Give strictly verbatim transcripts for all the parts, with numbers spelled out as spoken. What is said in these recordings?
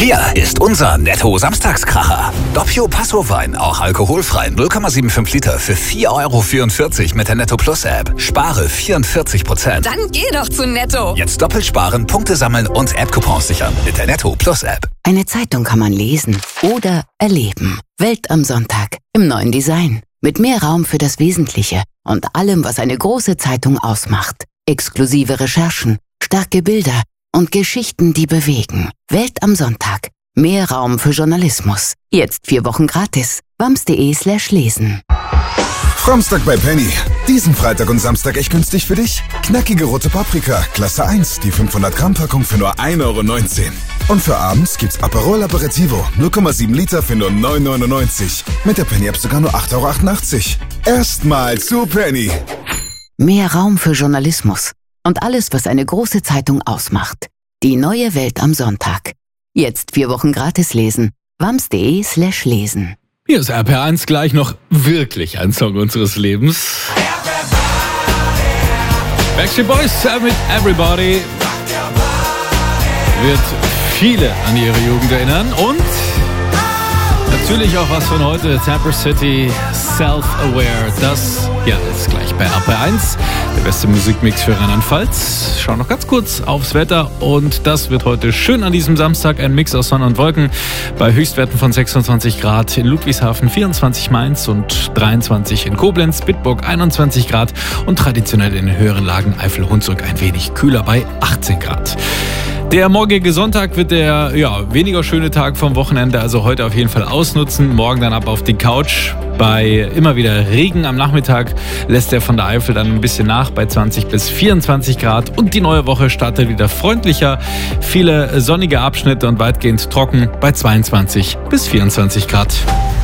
Hier ist unser Netto-Samstagskracher. Doppio Passo-Wein, auch alkoholfrei, null Komma fünfundsiebzig Liter für vier Euro vierundvierzig mit der Netto Plus App. Spare vierundvierzig Prozent. Dann geh doch zu Netto. Jetzt doppelt sparen, Punkte sammeln und App-Coupons sichern mit der Netto Plus App. Eine Zeitung kann man lesen oder erleben. Welt am Sonntag im neuen Design. Mit mehr Raum für das Wesentliche und allem, was eine große Zeitung ausmacht. Exklusive Recherchen, starke Bilder und Geschichten, die bewegen. Welt am Sonntag. Mehr Raum für Journalismus. Jetzt vier Wochen gratis. wams.de slash lesen. Samstag bei Penny. Diesen Freitag und Samstag echt günstig für dich? Knackige rote Paprika, Klasse eins, die fünfhundert Gramm Packung für nur ein Euro neunzehn. Und für abends gibt's Aperol Aperitivo, null Komma sieben Liter für nur neun Euro neunundneunzig. Mit der Penny App sogar nur acht Euro achtundachtzig. Erstmal zu Penny. Mehr Raum für Journalismus und alles, was eine große Zeitung ausmacht. Die neue Welt am Sonntag. Jetzt vier Wochen gratis lesen. wams.de slash lesen. Hier ist R P R eins gleich noch wirklich ein Song unseres Lebens. Backstreet Boys mit Everybody wird viele an ihre Jugend erinnern und natürlich auch was von heute. Tapper City, Self-Aware. Das ja, ist gleich bei R P R eins. Der beste Musikmix für Rheinland-Pfalz. Schauen noch ganz kurz aufs Wetter und das wird heute schön an diesem Samstag. Ein Mix aus Sonne und Wolken bei Höchstwerten von sechsundzwanzig Grad in Ludwigshafen, vierundzwanzig Mainz und dreiundzwanzig in Koblenz, Bitburg einundzwanzig Grad und traditionell in den höheren Lagen Eifel-Hunsrück ein wenig kühler bei achtzehn Grad. Der morgige Sonntag wird der ja, weniger schöne Tag vom Wochenende, also heute auf jeden Fall ausnutzen. Morgen dann ab auf die Couch. Bei immer wieder Regen am Nachmittag lässt er von der Eifel dann ein bisschen nach bei zwanzig bis vierundzwanzig Grad. Und die neue Woche startet wieder freundlicher. Viele sonnige Abschnitte und weitgehend trocken bei zweiundzwanzig bis vierundzwanzig Grad.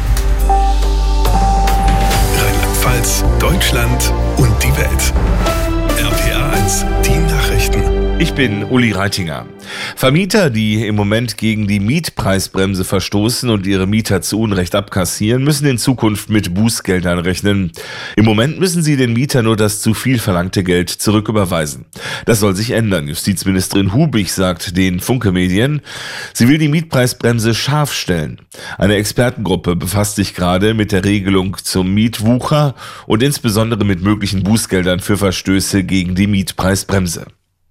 Rheinland-Pfalz, Deutschland und die Welt. R P R eins, die Nachrichten. Ich bin Uli Reitinger. Vermieter, die im Moment gegen die Mietpreisbremse verstoßen und ihre Mieter zu Unrecht abkassieren, müssen in Zukunft mit Bußgeldern rechnen. Im Moment müssen sie den Mietern nur das zu viel verlangte Geld zurücküberweisen. Das soll sich ändern. Justizministerin Hubig sagt den Funke-Medien, sie will die Mietpreisbremse scharf stellen. Eine Expertengruppe befasst sich gerade mit der Regelung zum Mietwucher und insbesondere mit möglichen Bußgeldern für Verstöße gegen die Mietpreisbremse.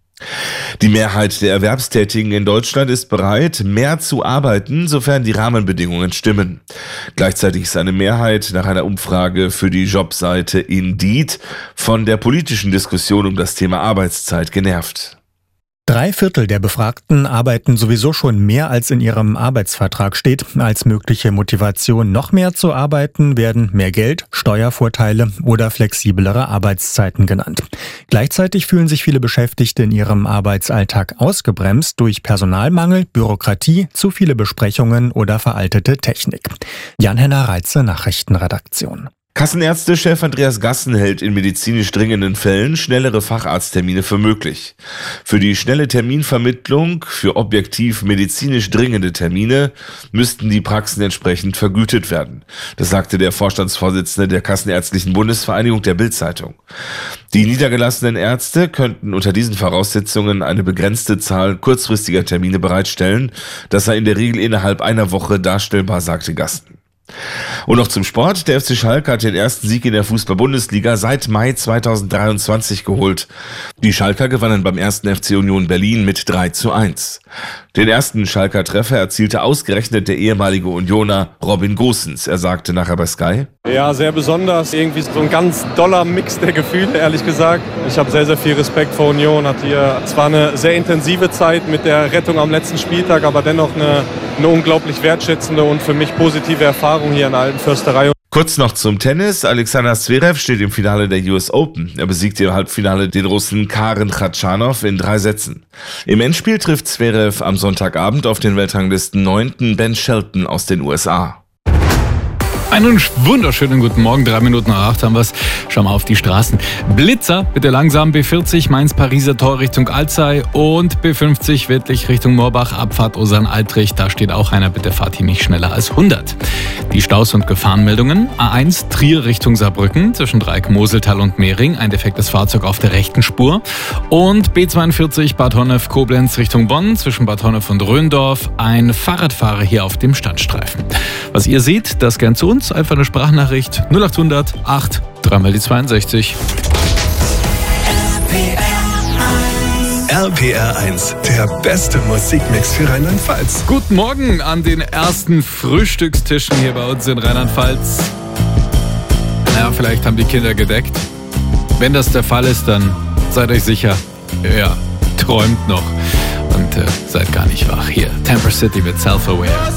Die Mehrheit der Erwerbstätigen in Deutschland ist bereit, mehr zu arbeiten, sofern die Rahmenbedingungen stimmen. Gleichzeitig ist eine Mehrheit nach einer Umfrage für die Jobseite Indeed von der politischen Diskussion um das Thema Arbeitszeit genervt. Drei Viertel der Befragten arbeiten sowieso schon mehr, als in ihrem Arbeitsvertrag steht. Als mögliche Motivation, noch mehr zu arbeiten, werden mehr Geld, Steuervorteile oder flexiblere Arbeitszeiten genannt. Gleichzeitig fühlen sich viele Beschäftigte in ihrem Arbeitsalltag ausgebremst durch Personalmangel, Bürokratie, zu viele Besprechungen oder veraltete Technik. Jan-Henner Reitze, Nachrichtenredaktion. Kassenärztechef Andreas Gassen hält in medizinisch dringenden Fällen schnellere Facharzttermine für möglich. Für die schnelle Terminvermittlung für objektiv medizinisch dringende Termine müssten die Praxen entsprechend vergütet werden. Das sagte der Vorstandsvorsitzende der Kassenärztlichen Bundesvereinigung der Bild-Zeitung. Die niedergelassenen Ärzte könnten unter diesen Voraussetzungen eine begrenzte Zahl kurzfristiger Termine bereitstellen. Das sei in der Regel innerhalb einer Woche darstellbar, sagte Gassen. Und noch zum Sport. Der F C Schalke hat den ersten Sieg in der Fußball-Bundesliga seit Mai zweitausenddreiundzwanzig geholt. Die Schalker gewannen beim ersten F C Union Berlin mit drei zu eins. Den ersten Schalker Treffer erzielte ausgerechnet der ehemalige Unioner Robin Gosens. Er sagte nachher bei Sky: Ja, sehr besonders. Irgendwie so ein ganz doller Mix der Gefühle, ehrlich gesagt. Ich habe sehr, sehr viel Respekt vor Union. Hat hier zwar eine sehr intensive Zeit mit der Rettung am letzten Spieltag, aber dennoch eine, eine unglaublich wertschätzende und für mich positive Erfahrung hier in der Alten Försterei. Kurz noch zum Tennis. Alexander Zverev steht im Finale der U S Open. Er besiegte im Halbfinale den Russen Karen Khachanov in drei Sätzen. Im Endspiel trifft Zverev am Sonntagabend auf den Weltranglisten neunten Ben Shelton aus den U S A. Einen wunderschönen guten Morgen, drei Minuten nach acht haben wir es. Schauen wir auf die Straßen. Blitzer, bitte langsam, B vierzig, Mainz-Pariser Tor Richtung Alzey und B fünfzig, Wittlich Richtung Moorbach, Abfahrt Osern-Altrich. Da steht auch einer, bitte fahrt hier nicht schneller als hundert. Die Staus- und Gefahrenmeldungen. A eins, Trier Richtung Saarbrücken, zwischen Dreieck Moseltal und Mehring, ein defektes Fahrzeug auf der rechten Spur. Und B zweiundvierzig, Bad Honnef-Koblenz Richtung Bonn, zwischen Bad Honnef und Röndorf, ein Fahrradfahrer hier auf dem Standstreifen. Was ihr seht, das gern zu uns. Einfach eine Sprachnachricht null acht hundert acht dreimal die zweiundsechzig. R P R eins, der beste Musikmix für Rheinland-Pfalz. Guten Morgen an den ersten Frühstückstischen hier bei uns in Rheinland-Pfalz. Naja, vielleicht haben die Kinder gedeckt. Wenn das der Fall ist, dann seid euch sicher, ja, träumt noch und äh, seid gar nicht wach. Hier, Temper City mit Self-Aware.